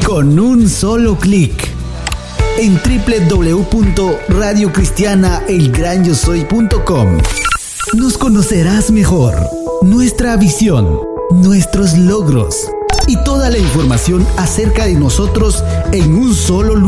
con un solo clic. En www.radiocristianaelgranyosoy.com nos conocerás mejor, nuestra visión, nuestros logros y toda la información acerca de nosotros en un solo lugar.